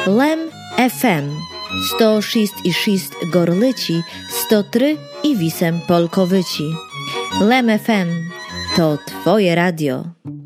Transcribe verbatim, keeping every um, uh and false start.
Lem ef em sto šest i šest Gorlici, sto trzy i osiem Polkowyci. Lem ef em to Twoje radio.